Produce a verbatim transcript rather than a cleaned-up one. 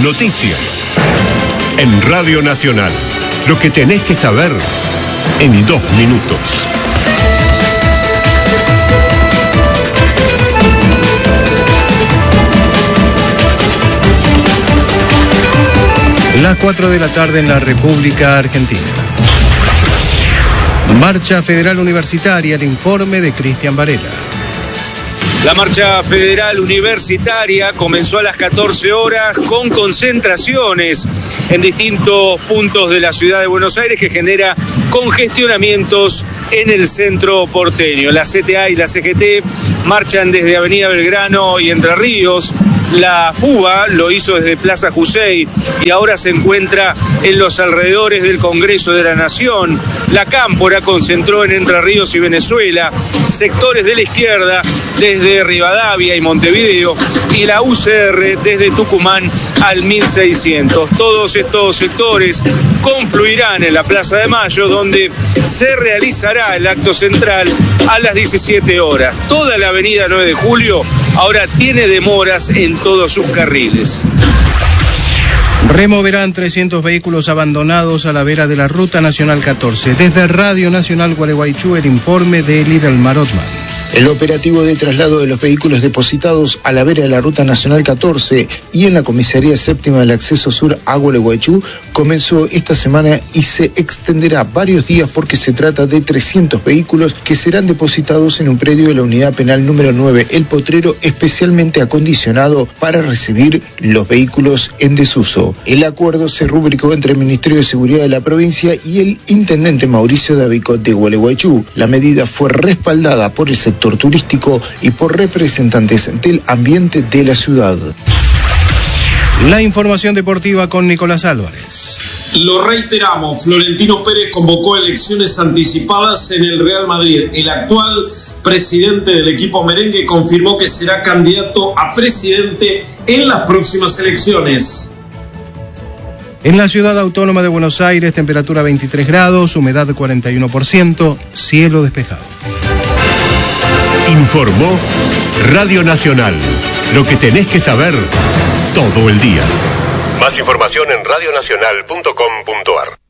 Noticias. En Radio Nacional. Lo que tenés que saber en dos minutos. Las cuatro de la tarde en la República Argentina. Marcha Federal Universitaria, el informe de Cristian Varela. La marcha federal universitaria comenzó a las catorce horas con concentraciones en distintos puntos de la ciudad de Buenos Aires que genera congestionamientos en el centro porteño. La C T A y la C G T marchan desde Avenida Belgrano y Entre Ríos. La FUBA lo hizo desde Plaza Jussey y ahora se encuentra en los alrededores del Congreso de la Nación. La Cámpora concentró en Entre Ríos y Venezuela, sectores de la izquierda desde Rivadavia y Montevideo y la U C R desde Tucumán al mil seiscientos. Todos estos sectores confluirán en la Plaza de Mayo, donde se realizará el acto central a las diecisiete horas. Toda la avenida nueve de julio ahora tiene demoras en todos sus carriles. Removerán trescientos vehículos abandonados a la vera de la Ruta Nacional catorce. Desde Radio Nacional Gualeguaychú, el informe de Lidelmar Otman. El operativo de traslado de los vehículos depositados a la vera de la Ruta Nacional catorce y en la Comisaría Séptima del Acceso Sur a Gualeguaychú comenzó esta semana y se extenderá varios días porque se trata de trescientos vehículos que serán depositados en un predio de la Unidad Penal número nueve, El Potrero, especialmente acondicionado para recibir los vehículos en desuso. El acuerdo se rubricó entre el Ministerio de Seguridad de la provincia y el Intendente Mauricio Davicot de Gualeguaychú. La medida fue respaldada por el sector turístico y por representantes del ambiente de la ciudad. La información deportiva con Nicolás Álvarez. Lo reiteramos, Florentino Pérez convocó elecciones anticipadas en el Real Madrid. El actual presidente del equipo merengue confirmó que será candidato a presidente en las próximas elecciones. En la ciudad autónoma de Buenos Aires, temperatura veintitrés grados, humedad cuarenta y uno por ciento, cielo despejado. Informó Radio Nacional. Lo que tenés que saber todo el día. Más información en radio nacional punto com punto ar.